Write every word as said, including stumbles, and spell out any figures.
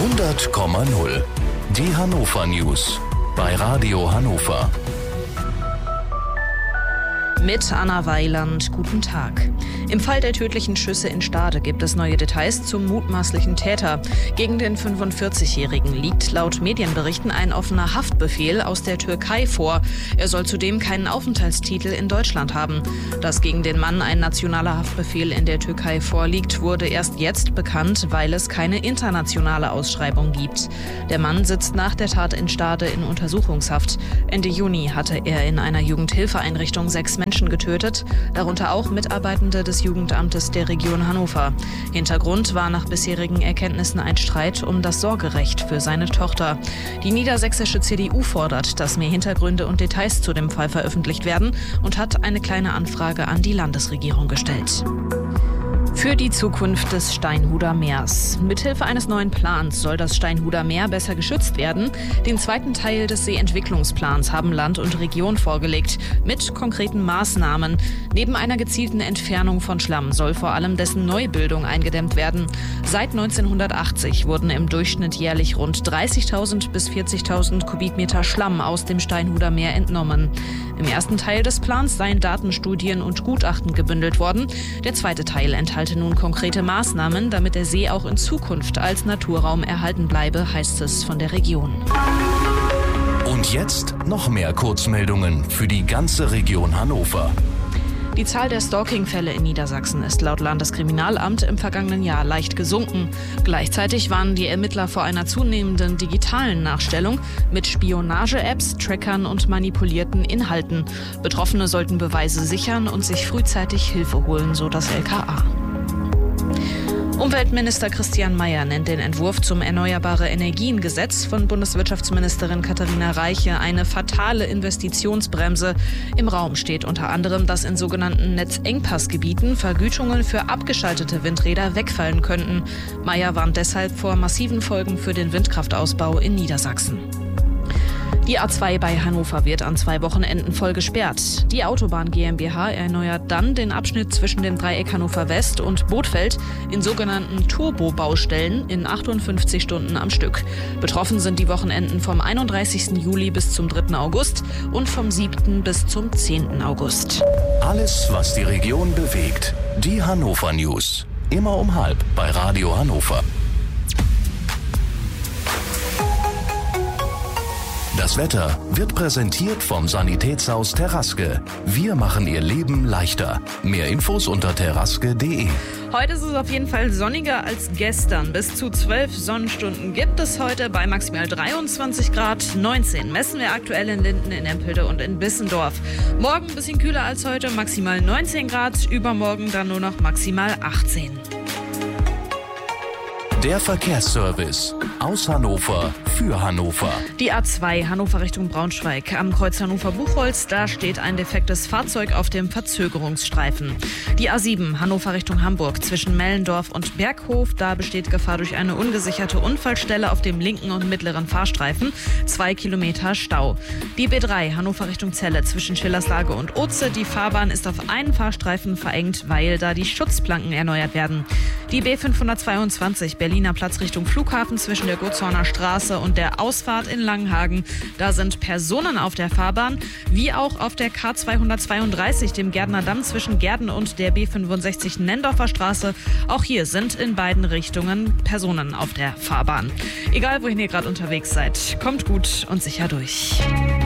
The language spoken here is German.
hundert Komma null. Die Hannover News bei Radio Hannover. Mit Anna Weiland, guten Tag. Im Fall der tödlichen Schüsse in Stade gibt es neue Details zum mutmaßlichen Täter. Gegen den fünfundvierzigjährigen liegt laut Medienberichten ein offener Haftbefehl aus der Türkei vor. Er soll zudem keinen Aufenthaltstitel in Deutschland haben. Dass gegen den Mann ein nationaler Haftbefehl in der Türkei vorliegt, wurde erst jetzt bekannt, weil es keine internationale Ausschreibung gibt. Der Mann sitzt nach der Tat in Stade in Untersuchungshaft. Ende Juni hatte er in einer Jugendhilfeeinrichtung sechs Menschen getötet, darunter auch Mitarbeitende des Jugendamtes der Region Hannover. Hintergrund war nach bisherigen Erkenntnissen ein Streit um das Sorgerecht für seine Tochter. Die niedersächsische C D U fordert, dass mehr Hintergründe und Details zu dem Fall veröffentlicht werden und hat eine kleine Anfrage an die Landesregierung gestellt. Für die Zukunft des Steinhuder Meers. Mithilfe eines neuen Plans soll das Steinhuder Meer besser geschützt werden. Den zweiten Teil des Seeentwicklungsplans haben Land und Region vorgelegt, mit konkreten Maßnahmen. Neben einer gezielten Entfernung von Schlamm soll vor allem dessen Neubildung eingedämmt werden. Seit neunzehnhundertachtzig wurden im Durchschnitt jährlich rund dreißigtausend bis vierzigtausend Kubikmeter Schlamm aus dem Steinhuder Meer entnommen. Im ersten Teil des Plans seien Daten, Studien und Gutachten gebündelt worden. Der zweite Teil enthalte nun konkrete Maßnahmen, damit der See auch in Zukunft als Naturraum erhalten bleibe, heißt es von der Region. Und jetzt noch mehr Kurzmeldungen für die ganze Region Hannover. Die Zahl der Stalking-Fälle in Niedersachsen ist laut Landeskriminalamt im vergangenen Jahr leicht gesunken. Gleichzeitig warnen die Ermittler vor einer zunehmenden digitalen Nachstellung mit Spionage-Apps, Trackern und manipulierten Inhalten. Betroffene sollten Beweise sichern und sich frühzeitig Hilfe holen, so das L K A. Umweltminister Christian Mayer nennt den Entwurf zum Erneuerbare-Energien-Gesetz von Bundeswirtschaftsministerin Katharina Reiche eine fatale Investitionsbremse. Im Raum steht unter anderem, dass in sogenannten Netzengpassgebieten Vergütungen für abgeschaltete Windräder wegfallen könnten. Mayer warnt deshalb vor massiven Folgen für den Windkraftausbau in Niedersachsen. Die A zwei bei Hannover wird an zwei Wochenenden voll gesperrt. Die Autobahn GmbH erneuert dann den Abschnitt zwischen dem Dreieck Hannover West und Bothfeld in sogenannten Turbo-Baustellen in achtundfünfzig Stunden am Stück. Betroffen sind die Wochenenden vom einunddreißigsten Juli bis zum dritten August und vom siebten bis zum zehnten August. Alles, was die Region bewegt. Die Hannover News. Immer um halb bei Radio Hannover. Das Wetter wird präsentiert vom Sanitätshaus Terraske. Wir machen Ihr Leben leichter. Mehr Infos unter terraske punkt de. Heute ist es auf jeden Fall sonniger als gestern. Bis zu zwölf Sonnenstunden gibt es heute bei maximal dreiundzwanzig Grad. neunzehn messen wir aktuell in Linden, in Empelde und in Bissendorf. Morgen ein bisschen kühler als heute, maximal neunzehn Grad. Übermorgen dann nur noch maximal achtzehn. Der Verkehrsservice aus Hannover für Hannover. Die A zwei Hannover Richtung Braunschweig am Kreuz Hannover-Buchholz, da steht ein defektes Fahrzeug auf dem Verzögerungsstreifen. Die A sieben Hannover Richtung Hamburg zwischen Mellendorf und Berghof, da besteht Gefahr durch eine ungesicherte Unfallstelle auf dem linken und mittleren Fahrstreifen. Zwei Kilometer Stau. Die B drei Hannover Richtung Celle zwischen Schillerslage und Oze, die Fahrbahn ist auf einen Fahrstreifen verengt, weil da die Schutzplanken erneuert werden. Die B fünfhundertzweiundzwanzig Berliner Platz Richtung Flughafen zwischen der Gotshorner Straße und der Ausfahrt in Langenhagen. Da sind Personen auf der Fahrbahn, wie auch auf der K zweihundertzweiunddreißig, dem Gärtner Damm zwischen Gärden und der B fünfundsechzig Nendorfer Straße. Auch hier sind in beiden Richtungen Personen auf der Fahrbahn. Egal, wohin ihr gerade unterwegs seid, kommt gut und sicher durch.